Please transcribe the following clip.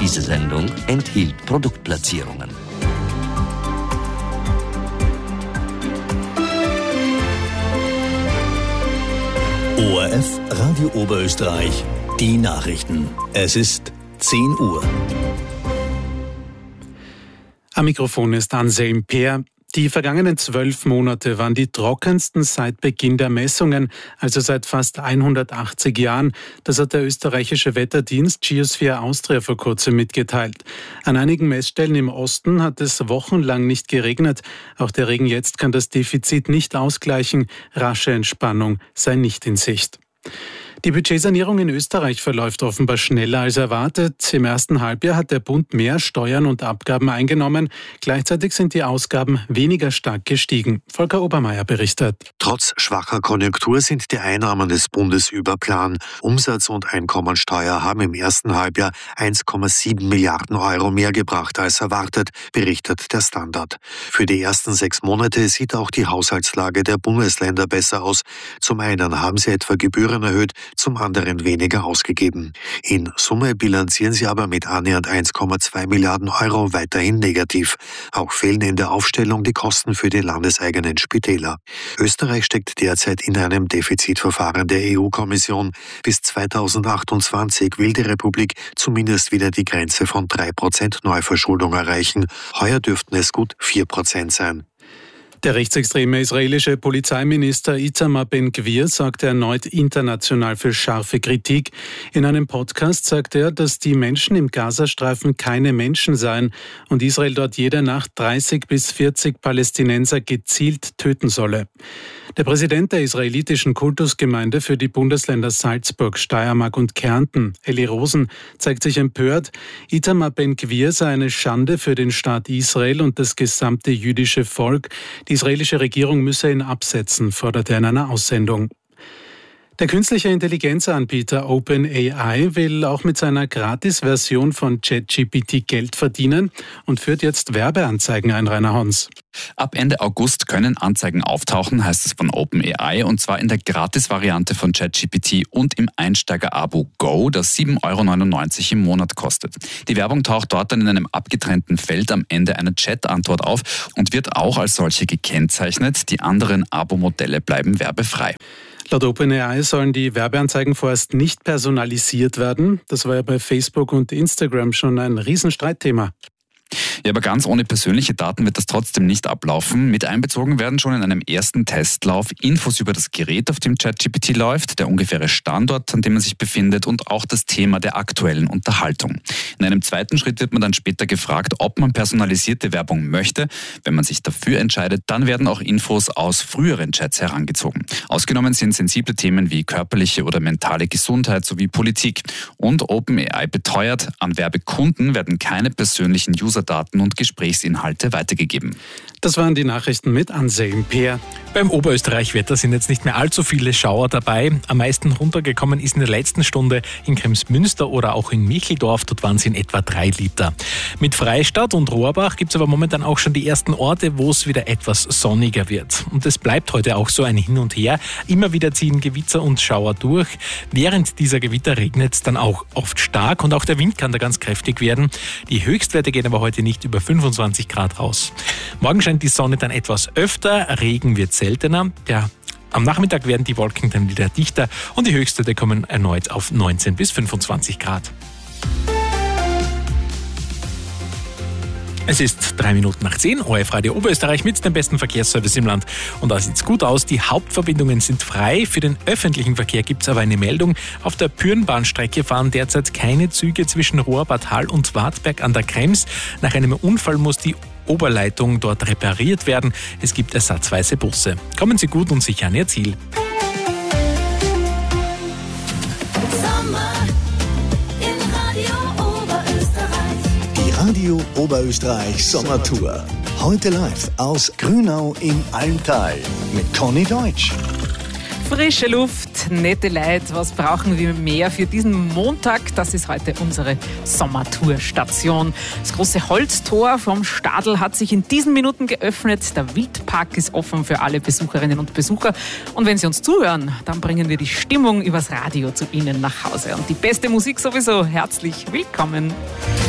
Diese Sendung enthielt Produktplatzierungen. ORF Radio Oberösterreich, die Nachrichten. Es ist 10 Uhr. Am Mikrofon ist Anselm Peer. Die vergangenen 12 Monate waren die trockensten seit Beginn der Messungen, also seit fast 180 Jahren. Das hat der österreichische Wetterdienst Geosphere Austria vor kurzem mitgeteilt. An einigen Messstellen im Osten hat es wochenlang nicht geregnet. Auch der Regen jetzt kann das Defizit nicht ausgleichen. Rasche Entspannung sei nicht in Sicht. Die Budgetsanierung in Österreich verläuft offenbar schneller als erwartet. Im ersten Halbjahr hat der Bund mehr Steuern und Abgaben eingenommen. Gleichzeitig sind die Ausgaben weniger stark gestiegen. Volker Obermeier berichtet. Trotz schwacher Konjunktur sind die Einnahmen des Bundes über Plan. Umsatz- und Einkommensteuer haben im ersten Halbjahr 1,7 Milliarden Euro mehr gebracht als erwartet, berichtet der Standard. Für die ersten 6 Monate sieht auch die Haushaltslage der Bundesländer besser aus. Zum einen haben sie etwa Gebühren erhöht, zum anderen weniger ausgegeben. In Summe bilanzieren sie aber mit annähernd 1,2 Milliarden Euro weiterhin negativ. Auch fehlen in der Aufstellung die Kosten für die landeseigenen Spitäler. Österreich steckt derzeit in einem Defizitverfahren der EU-Kommission. Bis 2028 will die Republik zumindest wieder die Grenze von 3% Neuverschuldung erreichen. Heuer dürften es gut 4% sein. Der rechtsextreme israelische Polizeiminister Itamar Ben-Gvir sorgte erneut international für scharfe Kritik. In einem Podcast sagt er, dass die Menschen im Gazastreifen keine Menschen seien und Israel dort jede Nacht 30 bis 40 Palästinenser gezielt töten solle. Der Präsident der israelitischen Kultusgemeinde für die Bundesländer Salzburg, Steiermark und Kärnten, Eli Rosen, zeigt sich empört. Itamar Ben-Gvir sei eine Schande für den Staat Israel und das gesamte jüdische Volk. Die israelische Regierung müsse ihn absetzen, forderte er in einer Aussendung. Der künstliche Intelligenzanbieter OpenAI will auch mit seiner Gratis-Version von ChatGPT Geld verdienen und führt jetzt Werbeanzeigen ein, Rainer Hons. Ab Ende August können Anzeigen auftauchen, heißt es von OpenAI, und zwar in der Gratis-Variante von ChatGPT und im Einsteiger-Abo Go, das 7,99 € im Monat kostet. Die Werbung taucht dort dann in einem abgetrennten Feld am Ende einer Chat-Antwort auf und wird auch als solche gekennzeichnet. Die anderen Abo-Modelle bleiben werbefrei. Laut OpenAI sollen die Werbeanzeigen vorerst nicht personalisiert werden. Das war ja bei Facebook und Instagram schon ein Riesenstreitthema. Ja, aber ganz ohne persönliche Daten wird das trotzdem nicht ablaufen. Mit einbezogen werden schon in einem ersten Testlauf Infos über das Gerät, auf dem ChatGPT läuft, der ungefähre Standort, an dem man sich befindet und auch das Thema der aktuellen Unterhaltung. In einem zweiten Schritt wird man dann später gefragt, ob man personalisierte Werbung möchte. Wenn man sich dafür entscheidet, dann werden auch Infos aus früheren Chats herangezogen. Ausgenommen sind sensible Themen wie körperliche oder mentale Gesundheit sowie Politik. Und OpenAI beteuert, an Werbekunden werden keine persönlichen Userdaten und Gesprächsinhalte weitergegeben. Das waren die Nachrichten mit Anselm Peer. Beim Oberösterreich-Wetter sind jetzt nicht mehr allzu viele Schauer dabei. Am meisten runtergekommen ist in der letzten Stunde in Kremsmünster oder auch in Micheldorf. Dort waren es in etwa 3 Liter. Mit Freistadt und Rohrbach gibt es aber momentan auch schon die ersten Orte, wo es wieder etwas sonniger wird. Und es bleibt heute auch so ein Hin und Her. Immer wieder ziehen Gewitter und Schauer durch. Während dieser Gewitter regnet es dann auch oft stark und auch der Wind kann da ganz kräftig werden. Die Höchstwerte gehen aber heute nicht über 25 Grad raus. Morgen scheint die Sonne dann etwas öfter, Regen wird seltener. Am Nachmittag werden die Wolken dann wieder dichter und die Höchstwerte kommen erneut auf 19 bis 25 Grad. Es ist 10:03, ORF Radio Oberösterreich mit dem besten Verkehrsservice im Land. Und da sieht es gut aus. Die Hauptverbindungen sind frei. Für den öffentlichen Verkehr gibt es aber eine Meldung. Auf der Pürnbahnstrecke fahren derzeit keine Züge zwischen Rohrbad Hall und Wartberg an der Krems. Nach einem Unfall muss die Oberleitung dort repariert werden. Es gibt ersatzweise Busse. Kommen Sie gut und sicher an Ihr Ziel. Radio Oberösterreich Sommertour. Heute live aus Grünau im Almtal mit Conny Deutsch. Frische Luft, nette Leute, was brauchen wir mehr für diesen Montag? Das ist heute unsere Sommertourstation. Das große Holztor vom Stadl hat sich in diesen Minuten geöffnet. Der Wildpark ist offen für alle Besucherinnen und Besucher. Und wenn Sie uns zuhören, dann bringen wir die Stimmung übers Radio zu Ihnen nach Hause. Und die beste Musik sowieso. Herzlich willkommen.